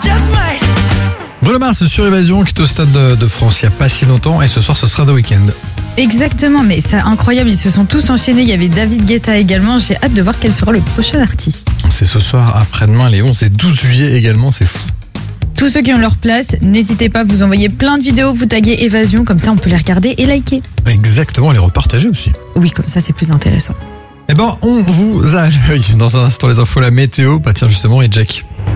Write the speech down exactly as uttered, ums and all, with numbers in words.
Bruno Mars sur Évasion qui est au Stade de, de France il n'y a pas si longtemps et ce soir ce sera The Weeknd. Exactement, mais c'est incroyable, ils se sont tous enchaînés. Il y avait David Guetta également. J'ai hâte de voir quel sera le prochain artiste. C'est ce soir, après-demain, les onze et douze juillet également, c'est fou. Tous ceux qui ont leur place, n'hésitez pas, vous envoyez plein de vidéos, vous taguez Évasion, comme ça on peut les regarder et liker. Exactement, les repartager aussi. Oui, comme ça c'est plus intéressant. Eh ben, on vous a à l'œil dans un instant les infos, la météo. Bah tiens justement, et Jack.